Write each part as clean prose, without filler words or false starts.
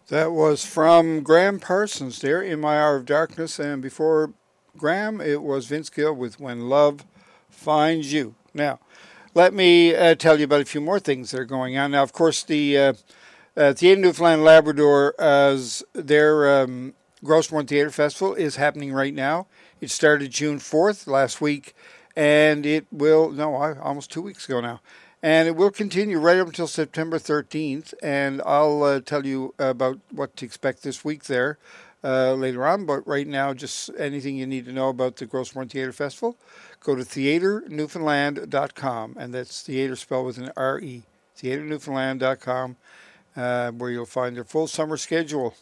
That was from Graham Parsons there, In My Hour of Darkness. And before Graham, it was Vince Gill with When Love Finds You. Now, let me tell you about a few more things that are going on. Now, of course, the Theatre Newfoundland Labrador, as their Grossmore Theatre Festival is happening right now. It started June 4th last week, and it will, almost 2 weeks ago now. And it will continue right up until September 13th, and I'll tell you about what to expect this week there later on. But right now, just anything you need to know about the Grossmore Theatre Festival, go to theatrenewfoundland.com, and that's theatre spelled with an R-E, theatrenewfoundland.com, where you'll find their full summer schedule.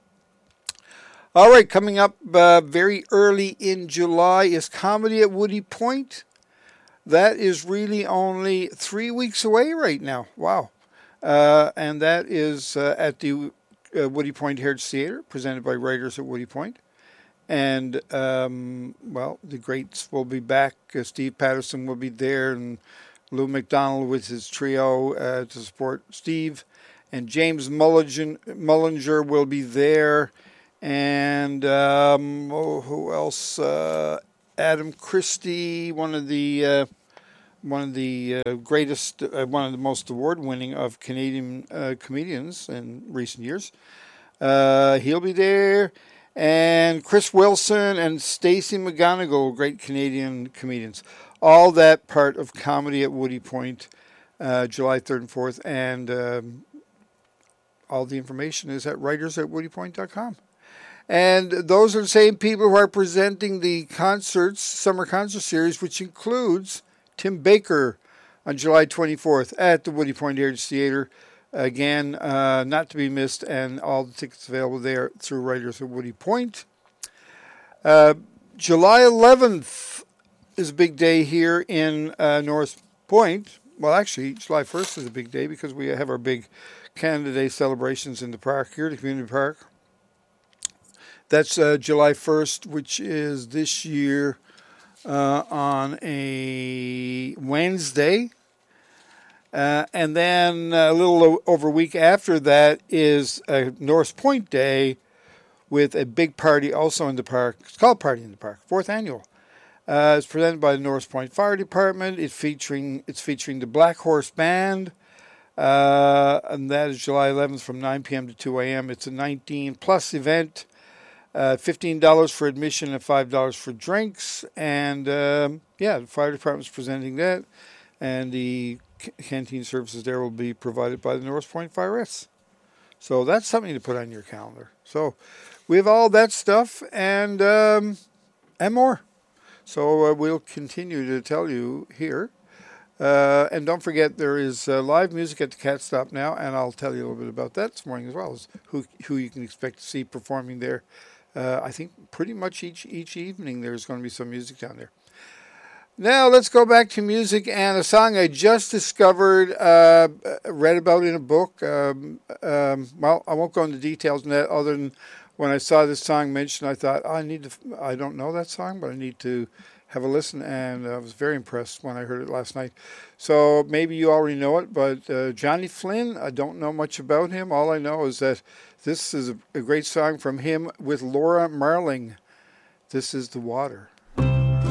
All right, coming up very early in July is Comedy at Woody Point. That is really only 3 weeks away right now. Wow. And that is at the Woody Point Heritage Theatre, presented by Writers at Woody Point. And, the greats will be back. Steve Patterson will be there, and Lou McDonald with his trio to support Steve. And James Mullinger will be there. And who else? Adam Christie, one of the greatest, one of the most award-winning of Canadian comedians in recent years. He'll be there. And Chris Wilson and Stacey McGonigal, great Canadian comedians. All that part of Comedy at Woody Point, July 3rd and 4th. And all the information is at writersatwoodypoint.com. And those are the same people who are presenting the concerts, summer concert series, which includes Tim Baker on July 24th at the Woody Point Heritage Theatre. Again, not to be missed, and all the tickets available there through Writers at Woody Point. July 11th is a big day here in North Point. Well, actually, July 1st is a big day because we have our big Canada Day celebrations in the park here, the community park. That's July 1st, which is this year on a Wednesday. And then a little over a week after that is North Point Day with a big party also in the park. It's called Party in the Park, 4th annual. It's presented by the North Point Fire Department. It's featuring the Black Horse Band. And that is July 11th from 9 p.m. to 2 a.m. It's a 19-plus event. $15 for admission and $5 for drinks. And, the fire department's presenting that. And the canteen services there will be provided by the North Point Fireettes. So that's something to put on your calendar. So we have all that stuff and more. So we'll continue to tell you here. And don't forget, there is live music at the Cat Stop now, and I'll tell you a little bit about that this morning as well, as who you can expect to see performing there. I think pretty much each evening there's going to be some music down there. Now let's go back to music and a song I just discovered, read about in a book. Well, I won't go into details on that other than when I saw this song mentioned, I thought, I don't know that song, but I need to have a listen, and I was very impressed when I heard it last night. So maybe you already know it, but Johnny Flynn, I don't know much about him. All I know is that this is a great song from him with Laura Marling. This is The Water.